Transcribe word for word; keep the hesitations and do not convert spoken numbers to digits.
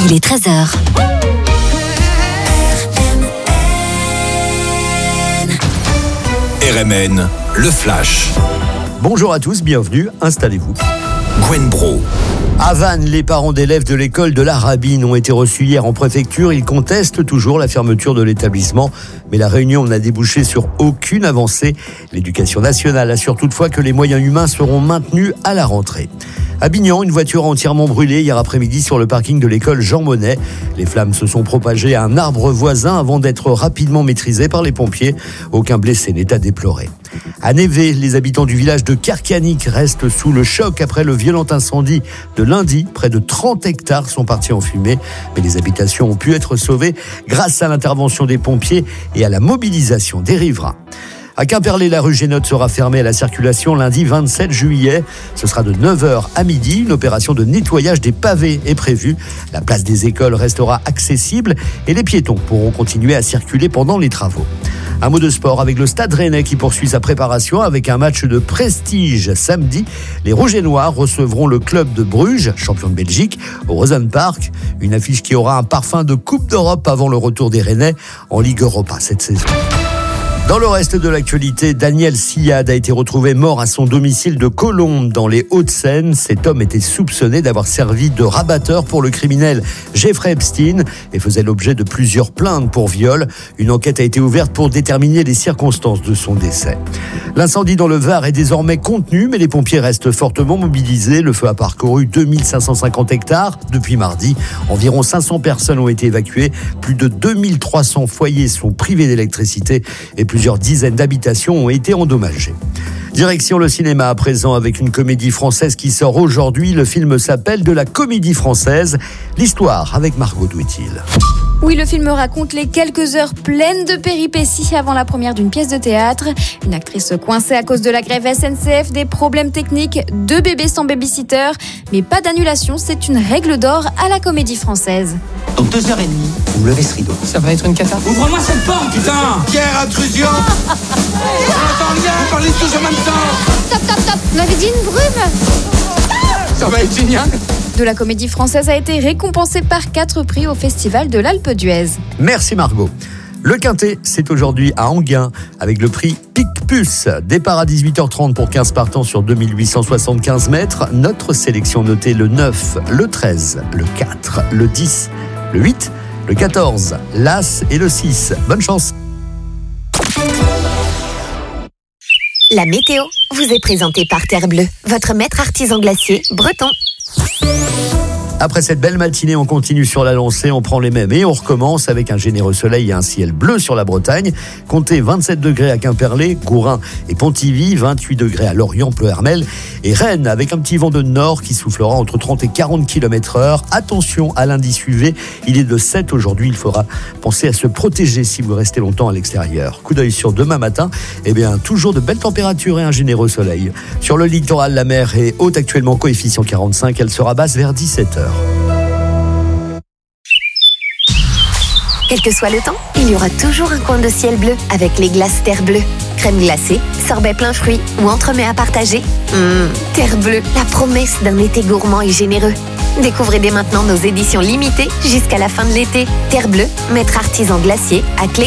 il est treize heures. R M N, le Flash. Bonjour à tous, bienvenue, installez-vous. Gwen Bro. À Vannes, les parents d'élèves de l'école de la Rabine ont été reçus hier en préfecture. Ils contestent toujours la fermeture de l'établissement. Mais la réunion n'a débouché sur aucune avancée. L'éducation nationale assure toutefois que les moyens humains seront maintenus à la rentrée. À Bignan, une voiture a entièrement brûlé hier après-midi sur le parking de l'école Jean Monnet. Les flammes se sont propagées à un arbre voisin avant d'être rapidement maîtrisées par les pompiers. Aucun blessé n'est à déplorer. À Névé, les habitants du village de Kerkianic restent sous le choc après le violent incendie de lundi. Près de trente hectares sont partis en fumée, mais les habitations ont pu être sauvées grâce à l'intervention des pompiers et à la mobilisation des riverains. À Quimperlé, la rue Génote sera fermée à la circulation lundi vingt-sept juillet. Ce sera de neuf heures à midi. Une opération de nettoyage des pavés est prévue. La place des écoles restera accessible et les piétons pourront continuer à circuler pendant les travaux. Un mot de sport avec le Stade Rennais qui poursuit sa préparation avec un match de prestige samedi. Les Rouges et Noirs recevront le club de Bruges, champion de Belgique, au Rosen Park. Une affiche qui aura un parfum de Coupe d'Europe avant le retour des Rennais en Ligue Europa cette saison. Dans le reste de l'actualité, Daniel Sillade a été retrouvé mort à son domicile de Colombes dans les Hauts-de-Seine. Cet homme était soupçonné d'avoir servi de rabatteur pour le criminel Jeffrey Epstein et faisait l'objet de plusieurs plaintes pour viol. Une enquête a été ouverte pour déterminer les circonstances de son décès. L'incendie dans le Var est désormais contenu, mais les pompiers restent fortement mobilisés. Le feu a parcouru deux mille cinq cent cinquante hectares depuis mardi. Environ cinq cents personnes ont été évacuées. Plus de deux mille trois cents foyers sont privés d'électricité et plusieurs dizaines d'habitations ont été endommagées. Direction le cinéma à présent avec une comédie française qui sort aujourd'hui. Le film s'appelle De la comédie française. L'histoire avec Margot Douetil. Oui, le film raconte les quelques heures pleines de péripéties avant la première d'une pièce de théâtre. Une actrice coincée à cause de la grève S N C F, des problèmes techniques, deux bébés sans babysitter. Mais pas d'annulation, c'est une règle d'or à la comédie française. Dans deux heures et demie, vous me levez ce rideau. Ça va être une cata. Ouvre-moi cette porte, putain. Pierre, intrusion. J'entends rien, parlez tous en même temps. Stop, stop, stop. On avait dit une brume. Ça va être génial. De la comédie française a été récompensée par quatre prix au Festival de l'Alpe d'Huez. Merci Margot. Le Quintet, c'est aujourd'hui à Enghien avec le prix Picpus. Départ à dix-huit heures trente pour quinze partants sur deux mille huit cent soixante-quinze mètres. Notre sélection notée le neuf, le treize, le quatre, le dix, le huit, le quatorze, l'As et le six. Bonne chance. La météo vous est présentée par Terre Bleue, votre maître artisan glacier breton. Après cette belle matinée, on continue sur la lancée, on prend les mêmes et on recommence avec un généreux soleil et un ciel bleu sur la Bretagne. Comptez vingt-sept degrés à Quimperlé, Gourin et Pontivy, vingt-huit degrés à Lorient, Pleuhermel et Rennes avec un petit vent de nord qui soufflera entre trente et quarante kilomètres heure. Attention à l'indice U V, il est de sept aujourd'hui, il faudra penser à se protéger si vous restez longtemps à l'extérieur. Coup d'œil sur demain matin, eh bien toujours de belles températures et un généreux soleil. Sur le littoral, la mer est haute actuellement, coefficient quarante-cinq, elle sera basse vers dix-sept heures. Quel que soit le temps, il y aura toujours un coin de ciel bleu avec les glaces Terre Bleue. Crème glacée, sorbet plein fruits ou entremets à partager. Mmh, Terre Bleue, la promesse d'un été gourmand et généreux. Découvrez dès maintenant nos éditions limitées jusqu'à la fin de l'été. Terre Bleue, maître artisan glacier à Clé.